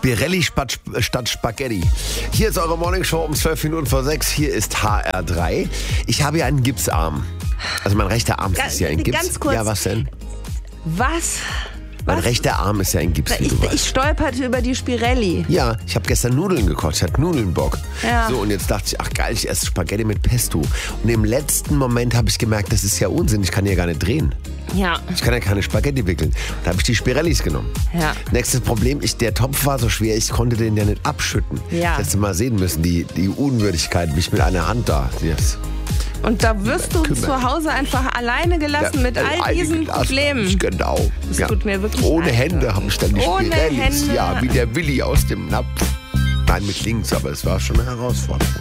Spirelli statt Spaghetti. Hier ist eure Morningshow um 12 Minuten vor 6. Hier ist HR3. Ich habe ja einen Gipsarm. Also mein rechter Arm ist ja in Gips. Ganz kurz. Ja, was denn? Was? Mein rechter Arm ist ja in Gips. Ich stolperte über die Spirelli. Ja, ich habe gestern Nudeln gekocht. Ich hatte Nudelnbock. Ja. So, und jetzt dachte ich, ach geil, ich esse Spaghetti mit Pesto. Und im letzten Moment habe ich gemerkt, das ist ja Unsinn. Ich kann ja gar nicht drehen. Ja. Ich kann ja keine Spaghetti wickeln. Da habe ich die Spirellis genommen. Ja. Nächstes Problem, der Topf war so schwer, ich konnte den ja nicht abschütten. Ja. Ich hätte mal sehen müssen, die Unwürdigkeit, mich mit einer Hand da. Yes. Und da wirst du zu Hause einfach alleine gelassen mit all diesen Problemen. Genau. Das tut mir wirklich Ohne leid. Hände habe ich dann die Ohne Spirellis. Hände. Ja, wie der Willi aus dem Napf. Nein, mit links, aber es war schon eine Herausforderung.